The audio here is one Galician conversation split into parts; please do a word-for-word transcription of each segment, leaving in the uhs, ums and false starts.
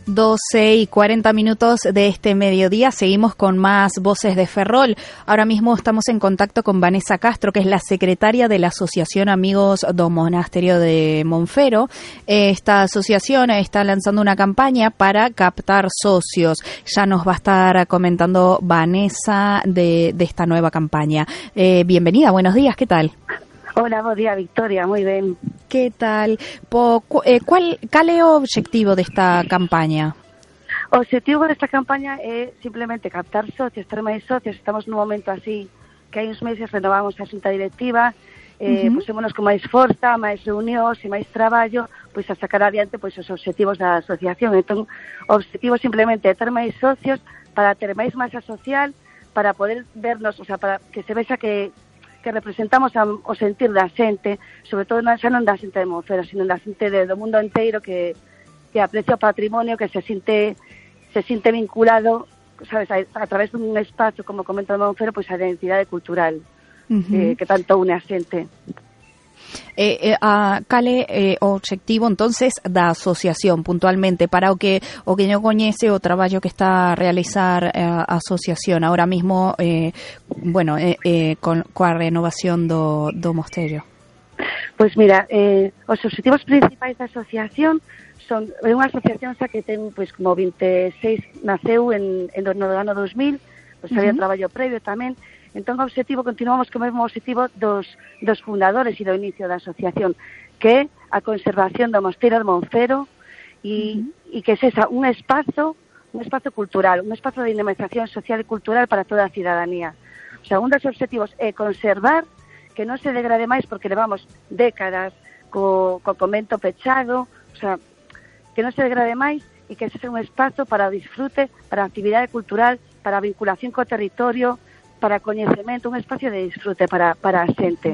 doce y cuarenta minutos de este mediodía. Seguimos con más Voces de Ferrol. Ahora mismo estamos en contacto con Vanessa Castro, que es la secretaria de la Asociación Amigos do Monasterio de Monfero. Esta asociación está lanzando una campaña para captar socios. Ya nos va a estar comentando Vanessa de, de esta nueva campaña. Eh, bienvenida, buenos días, ¿qué tal? Hola, buen día, Victoria, moi ben. Que tal? Po, eh, cual, cal é o obxectivo desta campaña? O obxectivo desta campaña é simplemente captar socios, ter máis socios. Estamos nun momento así que hai uns meses renovamos a xunta directiva, eh, uh-huh. pusémonos con máis forza, máis reunións e máis traballo, pois a sacar adiante pois os obxectivos da asociación. Entón, o obxectivo simplemente é ter máis socios para ter máis masa social, para poder vernos, o sea, para que se vexa que que representamos a, o sentir da xente, sobre todo non, xa non da xente de Monfero, sino da xente de, do mundo inteiro que, que aprecia o patrimonio, que se sinte se sinte vinculado, sabes, a, a través dun espazo, como comento de Monfero, pois a identidade cultural, uh-huh. eh, que tanto une a xente. Eh, eh, a, cale eh, o obxectivo entonces da asociación puntualmente para o que o que non coñece o traballo que está a realizar eh, a asociación ahora mismo eh, bueno, eh, eh, con coa renovación do, do mosteiro. Pois mira, eh, os obxectivos principais da asociación son é unha asociación xa que ten pois como veintiséis, naceu en, en no ano dos mil, pois había uh-huh. traballo previo tamén. Entón, o obxectivo, continuamos co mesmo obxectivo dos, dos fundadores e do inicio da asociación, que é a conservación do mosteiro de Monfero e, uh-huh. e que sexa un espazo, un espazo cultural, un espazo de dinamización social e cultural para toda a cidadanía. O sea, un dos obxectivos é conservar, que non se degrade máis, porque levamos décadas co, co convento pechado, o sea, que non se degrade máis e que sexa un espazo para o disfrute, para a actividade cultural, para a vinculación co territorio, para coñecemento, un espacio de disfrute para, para a xente.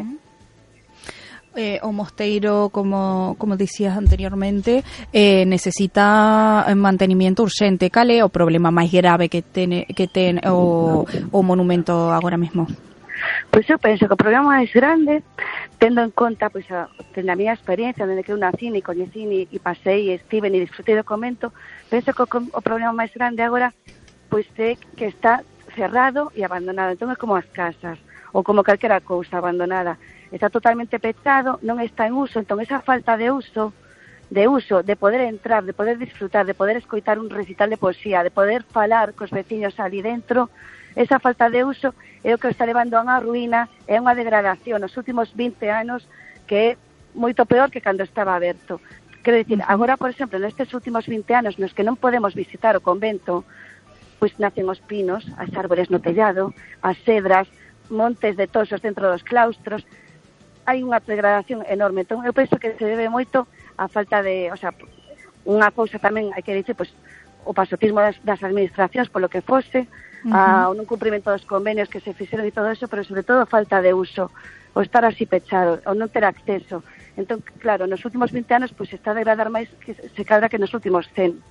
Eh, o mosteiro, como como dicías anteriormente, eh, necesita mantenimiento urxente. Cal é o problema máis grave que ten, que ten o, o monumento agora mesmo? Pois eu penso que o problema máis grande, tendo en conta, pois, a, tendo a miña experiencia, dende que eu nacín e coñecín e, e pasei e estive e disfrutei do convento, penso que o, o problema máis grande agora pois é que está cerrado e abandonado. Entón é como as casas ou como calquera cousa abandonada, está totalmente pechado, non está en uso. Entón esa falta de uso de uso, de poder entrar, de poder disfrutar, de poder escoitar un recital de poesía, de poder falar cos veciños ali dentro, esa falta de uso é o que está levando a unha ruína, é unha degradación nos últimos vinte anos que é moito peor que cando estaba aberto. Quero dicir, agora, por exemplo, nestes últimos vinte anos nos que non podemos visitar o convento, pois nacen os pinos, as árbores no tellado, as cedras, montes de toxos dentro dos claustros. Hai unha degradación enorme. Entón, eu penso que se debe moito a falta de, o sea, unha cousa tamén, hai que dicir, pois, o pasotismo das, das administracións polo que fose, uh-huh. a, o non cumprimento dos convenios que se fixeron e todo eso, pero sobre todo a falta de uso, o estar así pechado, o non ter acceso. Entón, claro, nos últimos vinte anos, pois, está a degradar máis que se cadra que nos últimos cen.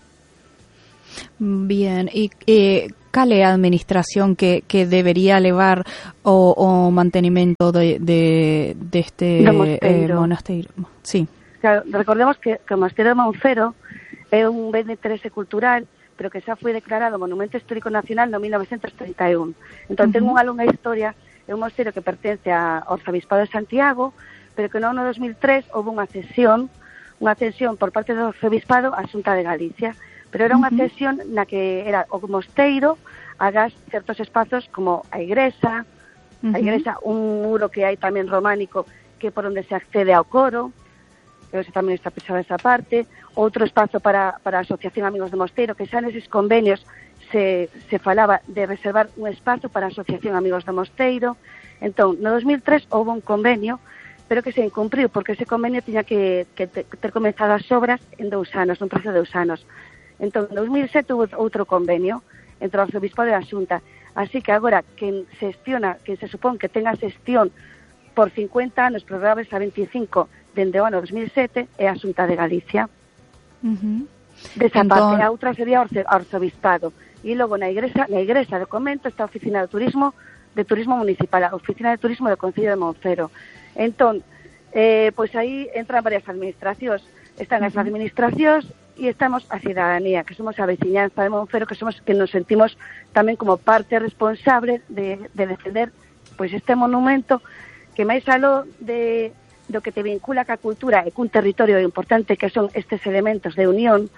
Bien, e eh, cal é a administración que, que debería levar o, o mantenimento de, de, de este eh, monasteiro? Sí. Claro, recordemos que, que o monasteiro de Monfero é un ben de interese cultural, pero que xa foi declarado Monumento Histórico Nacional no mil novecentos treinta e un. Entón, uh-huh. ten unha longa historia, é un monasteiro que pertence ao Arzobispado de Santiago, pero que no ano dos mil tres houve unha cesión, unha cesión por parte do Arzobispado á Xunta de Galicia. Pero era unha cesión na que era o mosteiro hagas certos espazos como a igrexa, uh-huh. a igrexa, un muro que hai tamén románico que por onde se accede ao coro, que tamén está pechada esa parte, outro espazo para, para a Asociación Amigos do Mosteiro, que xa neses convenios se, se falaba de reservar un espazo para a Asociación Amigos do Mosteiro. Entón, no dos mil tres houve un convenio, pero que se incumpriu, porque ese convenio tiña que, que ter comenzado as obras en dous anos, nun prazo de dous anos. Entón, en dos mil sete houve outro convenio entre o Arzobispado e a Xunta. Así que agora, quen xestiona, quen se supón que tenga xestión por cincuenta anos, prorrogables a veinticinco, dende o ano dos mil sete, é a Xunta de Galicia. Uh-huh. Desa entón... parte, a outra sería o Arzobispado. E logo na igrexa, na igrexa do convento está a Oficina de Turismo, de Turismo Municipal, a Oficina de Turismo do Concello de Monfero. Entón, eh, pois aí entran varias administracións. Están as administracións e estamos a cidadanía, que somos a veciñanza de Monfero, que somos que nos sentimos tamén como parte responsable de, de defender pois este monumento que máis aló de do que te vincula ca cultura e cun territorio importante que son estes elementos de unión,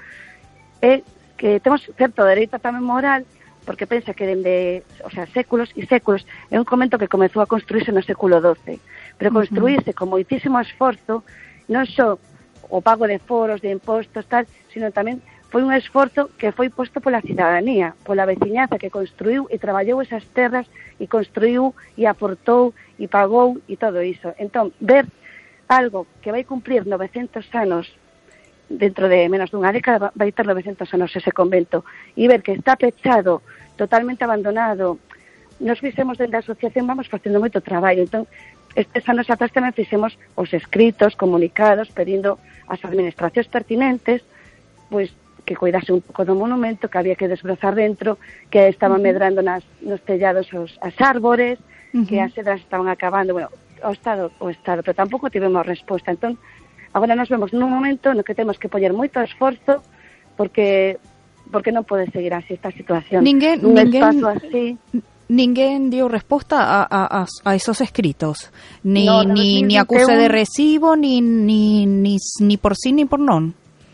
é que temos certo dereito tamén moral, porque pensa que dende, o sea, séculos e séculos é un convento que comezou a construirse no século doce, pero construirse con moitísimo esforzo, non só o pago de foros, de impostos, tal, sino tamén foi un esforzo que foi posto pola cidadanía, pola veciñanza que construiu e traballou esas terras e construiu e aportou e pagou e todo iso. Entón, ver algo que vai cumprir novecentos anos, dentro de menos dunha década vai ter novecentos anos ese convento, e ver que está pechado, totalmente abandonado, nos fixemos dentro da asociación, vamos facendo moito traballo. Entón, estes anos atrás tamén fixemos os escritos, comunicados, pedindo ás administracións pertinentes, pois, que cuidase un pouco do monumento, que había que desbrozar dentro, que estaban uh-huh. medrando nas, nos tellados os, as árbores, uh-huh. que as cedras estaban acabando, bueno, o Estado, o Estado, pero tampouco tivemos resposta. Entón, agora nos vemos nun momento no que temos que poñer moito esforzo, porque porque non pode seguir así esta situación. Ninguén, un ninguén, espazo así... Ninguén dio resposta a, a, a esos escritos, ni, no, ni, ni acuse de recibo, ni, ni, ni, ni por sí ni por non.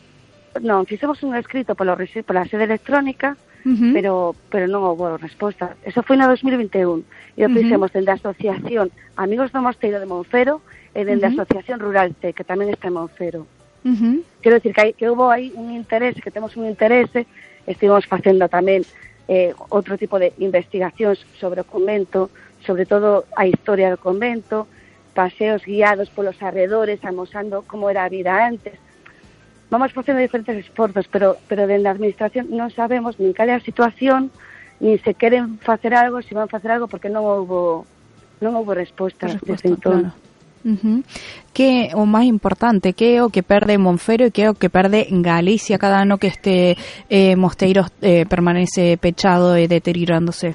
Non, fixemos un escrito polo, pola sede electrónica, uh-huh. pero pero non houve resposta. Eso foi no dos mil vinte e un. E o fixemos uh-huh. dende a Asociación Amigos do Mosteiro de Monfero e dende uh-huh. a Asociación Rural C, que tamén está en Monfero. Uh-huh. Quero dicir que, hai, que houve aí un interese, que temos un interese, estivemos facendo tamén eh, outro tipo de investigacións sobre o convento, sobre todo a historia do convento, paseos guiados polos arredores, amosando como era a vida antes. Vamos facendo diferentes esforzos, pero pero dende a administración non sabemos nin cal é a situación, nin se queren facer algo, se van facer algo, porque non houbo non houbo resposta desde entón. Claro. Uh-huh. Que o máis importante, que é o que perde Monfero e que é o que perde Galicia cada ano que este eh, mosteiro eh, permanece pechado e deteriorándose?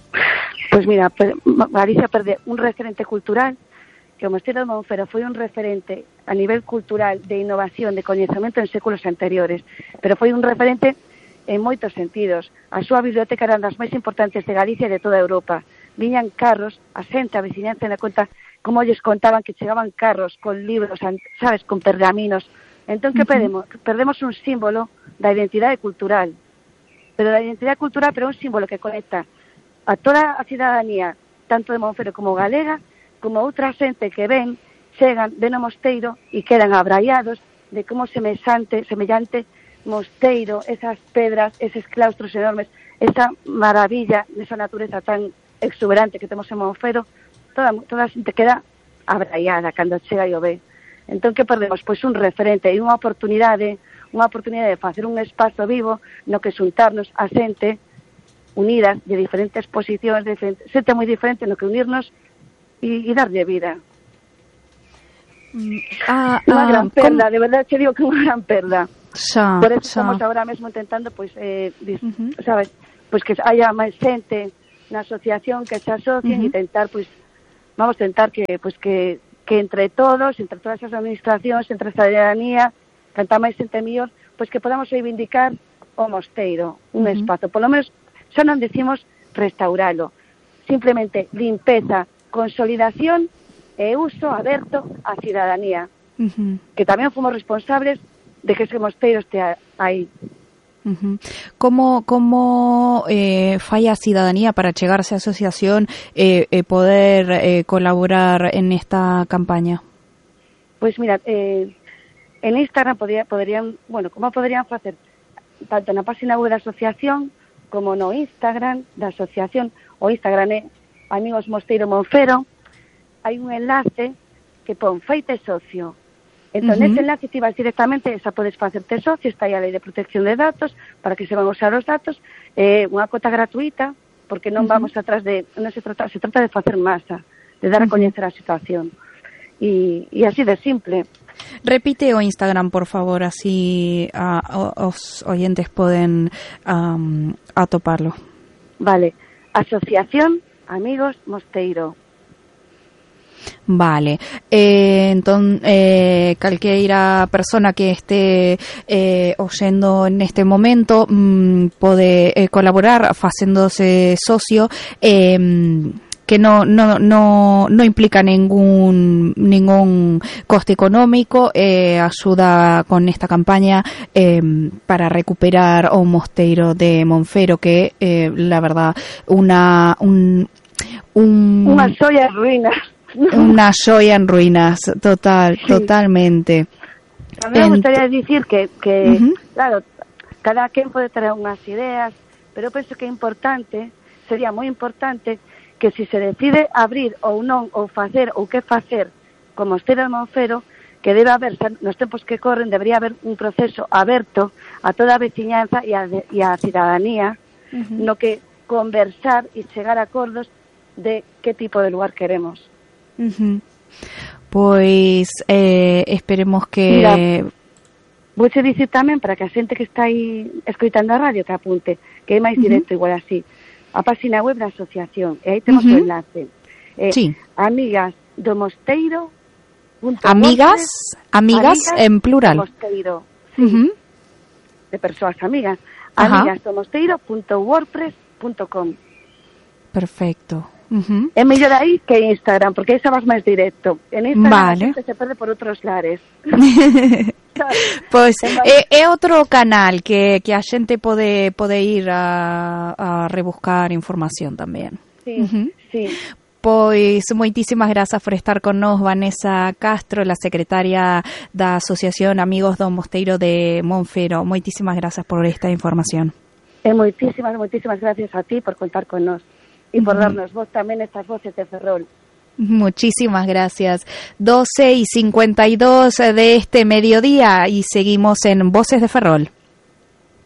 Pois mira, per, Galicia perde un referente cultural, que o Mosteiro de Monfero foi un referente a nivel cultural de innovación, de coñecemento en séculos anteriores, pero foi un referente en moitos sentidos. A súa biblioteca era das máis importantes de Galicia e de toda Europa. Viñan carros, a xente, a veciñanza na conta, como lles contaban que chegaban carros con libros, sabes, con pergaminos. Entón, que uh-huh. perdemos? Perdemos un símbolo da identidade cultural, pero da identidade cultural, pero un símbolo que conecta a toda a cidadanía, tanto de Monfero como galega, como outra xente que ven, chegan, ven o mosteiro e quedan abraiados de como semellante, semellante mosteiro, esas pedras, eses claustros enormes, esa maravilla desa natureza tan exuberante que temos en Monfero, toda, toda a xente queda abraiada cando chega e o ve. Entón, que perdemos? Pois un referente e unha oportunidade, unha oportunidade de facer un espazo vivo no que xuntarnos a xente unidas de diferentes posicións, de xente moi diferente, no que unirnos e, e darlle vida. Ah, unha ah, gran perda, ¿cómo? De verdade che digo que unha gran perda. Xa, Por eso xa. estamos agora mesmo intentando, pois, eh, dis, uh-huh. sabes, pois que haya máis xente na asociación que se asocien uh-huh. e tentar, pois, vamos tentar que, pois, que, que entre todos, entre todas as administracións, entre a ciudadanía, cantar máis xente mellor, pois que podamos reivindicar o mosteiro, un uh-huh. espazo. Por lo menos, xa non decimos restauralo, simplemente limpeza, consolidación e uso aberto á cidadanía, uh-huh. que tamén fomos responsables de que ese mosteiro estea aí. Uh-huh. Como como eh, fai a cidadanía para chegarse á asociación e eh, eh, poder eh, colaborar en esta campaña? Pois mira, eh, en Instagram podría, poderían, bueno, como poderían facer tanto na página web da asociación como no Instagram da asociación. O Instagram é Amigos Mosteiro Monfero. Hai un enlace que pon feite socio. Entón, uh-huh. ese enlace ti vas directamente, esa podes facerte socio, está aí a lei de protección de datos, para que se van usar os datos, é eh, unha cota gratuita, porque non uh-huh. vamos atrás de, non se trata, se trata de facer masa, de dar a coñecer a situación. E, e así de simple. Repite o Instagram, por favor, así a, a, os oyentes poden um, atoparlo. Vale, Asociación Amigos Mosteiro. Vale, eh, entón, eh, calqueira persona que esté eh, oyendo en este momento mm, pode eh, colaborar facéndose socio, eh, que no no no no implica ningún ningún coste económico, eh, ayuda con esta campaña eh, para recuperar o mosteiro de Monfero, que eh, la verdad una un, un unha xoia en ruínas. una joya en ruinas, total, sí. Totalmente. A mí me gustaría dicir que, que uh-huh. claro, cada quen pode traer unhas ideas, pero penso que é importante, sería moi importante, que si se decide abrir ou non, ou facer, ou que facer co Mosteiro de Monfero, que debe haber, nos tempos que corren, debería haber un proceso aberto a toda a veciñanza e a, e a cidadanía, uh-huh. no que conversar e chegar a acordos de que tipo de lugar queremos. Uh-huh. Pois eh, esperemos que... Mira, vou che dicir tamén, para que a xente que está aí escoitando a radio que apunte, que é máis directo, uh-huh. igual así, a página web da asociación, e aí temos uh-huh. o enlace. Eh, sí. Amigas do Mosteiro. Amigas, amigas, amigas en plural. Do Mosteiro, sí. Uh-huh. De persoas amigas. Uh-huh. amigas do mosteiro punto wordpress punto com. Perfecto. Uh-huh. É mellor aí que Instagram, porque aí xa vas máis directo. En Instagram vale. a xente se perde por outros lares. Pois é, é outro canal que, que a xente pode, pode ir a, a rebuscar información tamén. Sí, uh-huh. sí. Pois moitísimas grazas por estar con nós, Vanessa Castro, la secretaria da Asociación Amigos do Mosteiro de Monfero. Moitísimas grazas por esta información. E moitísimas, moitísimas gracias a ti por contar con nós e por uh-huh. darnos vos tamén estas voces de Ferrol. Muchísimas gracias. doce y cincuenta y dos de este mediodía y seguimos en Voces de Ferrol.